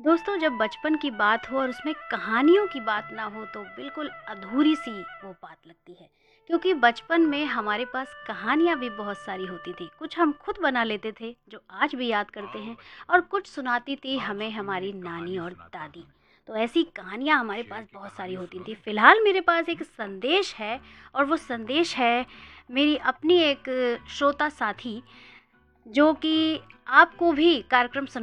दोस्तों, जब बचपन की बात हो और उसमें कहानियों की बात ना हो तो बिल्कुल अधूरी सी वो बात लगती है। क्योंकि बचपन में हमारे पास कहानियाँ भी बहुत सारी होती थी। कुछ हम खुद बना लेते थे जो आज भी याद करते हैं, और कुछ सुनाती थी हमें हमारी नानी और दादी। तो ऐसी कहानियाँ हमारे पास बहुत सारी होती थी। फ़िलहाल मेरे पास एक संदेश है, और वो संदेश है मेरी अपनी एक श्रोता साथी, जो कि आपको भी कार्यक्रम